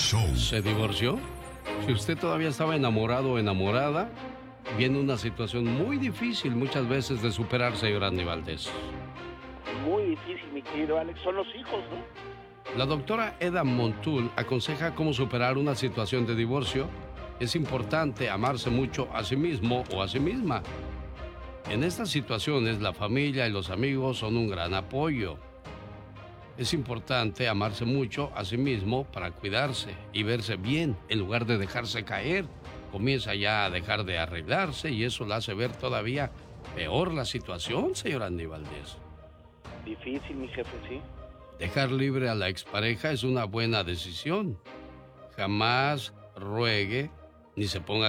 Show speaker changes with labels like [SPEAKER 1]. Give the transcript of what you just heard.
[SPEAKER 1] Show.
[SPEAKER 2] ¿Se divorció? Si usted todavía estaba enamorado o enamorada, viene una situación muy difícil muchas veces de superar, señor Andy Valdés.
[SPEAKER 3] Muy difícil, mi querido Alex. Son los hijos, ¿no?
[SPEAKER 2] La doctora Eda Montul aconseja cómo superar una situación de divorcio. Es importante amarse mucho a sí mismo o a sí misma. En estas situaciones, la familia y los amigos son un gran apoyo. Es importante amarse mucho a sí mismo para cuidarse y verse bien en lugar de dejarse caer. Comienza ya a dejar de arreglarse y eso la hace ver todavía peor la situación, señor Andy Valdés.
[SPEAKER 3] Difícil, mi jefe, sí.
[SPEAKER 2] Dejar libre a la expareja es una buena decisión. Jamás ruegue ni se ponga